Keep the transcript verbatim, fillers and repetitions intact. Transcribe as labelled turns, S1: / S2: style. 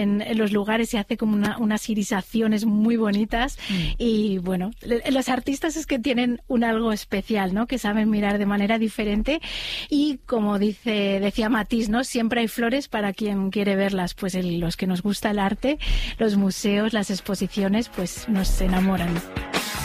S1: en, en los lugares se hace como una, unas irisaciones muy bonitas. Mm. Y bueno, los artistas es que tienen un algo especial, ¿no? Que saben mirar de manera diferente y como dice decía Matisse, ¿no? Siempre hay flores para quien quiere verlas. Pues el, los que nos gusta el arte, los museos, las exposiciones, pues nos enamoran.